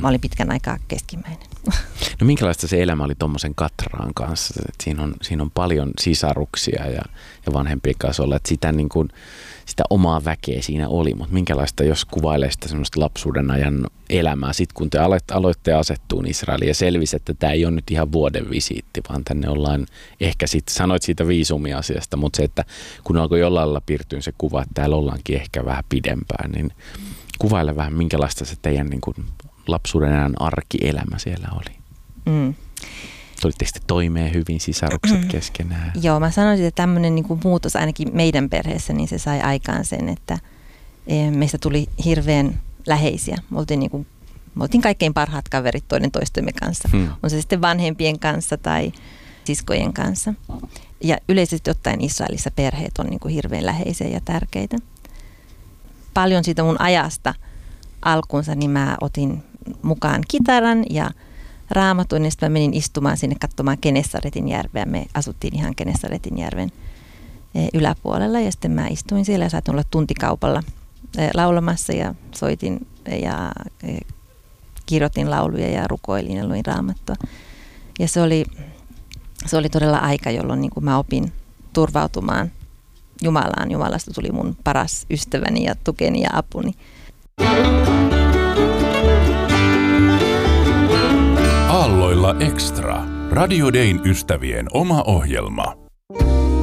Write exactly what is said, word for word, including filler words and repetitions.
mä olin pitkän aikaa keskimmäinen. No minkälaista se elämä oli tuommoisen Katraan kanssa? Et siinä, on, siinä on paljon sisaruksia ja, ja vanhempien kanssa olla, että sitä, niin kuin, sitä omaa väkeä siinä oli, mutta minkälaista, jos kuvailee sitä semmoista lapsuuden ajan elämää, sitten kun te aloitte asettuun Israeliin ja selvisi, että tämä ei ole nyt ihan vuoden visiitti, vaan tänne ollaan, ehkä sitten sanoit siitä viisumiasiasta, mutta se, että kun alkoi jollain lailla piirtyä se kuva, että täällä ollaankin ehkä vähän pidempään, niin kuvaile vähän, minkälaista se teidän niin kuin lapsuuden ajan arkielämä siellä oli. Mm. Tulitte sitten toimeen hyvin sisarukset keskenään? Joo, mä sanoisin, että tämmöinen niin kuin muutos ainakin meidän perheessä, niin se sai aikaan sen, että meistä tuli hirveän läheisiä. Me oltiin, niin kuin, me oltiin kaikkein parhaat kaverit toinen toistemme kanssa. Hmm. On se sitten vanhempien kanssa tai siskojen kanssa. Ja yleisesti ottaen Israelissa perheet on niin kuin hirveän läheisiä ja tärkeitä. Paljon siitä mun ajasta alkuunsa, niin mä otin mukaan kitaran ja raamatun, ja sitten mä menin istumaan sinne katsomaan Genesaretin järveä. Me asuttiin ihan Genesaretin järven yläpuolella, ja sitten mä istuin siellä ja saatoin olla tuntikaupalla laulamassa ja soitin ja kirjoitin lauluja ja rukoilin ja luin raamattua. Ja se oli, se oli todella aika, jolloin niin kuin mä opin turvautumaan Jumalaan. Jumalasta tuli mun paras ystäväni ja tukeni ja apuni. Aalloilla Extra. Radio Dayn ystävien oma ohjelma.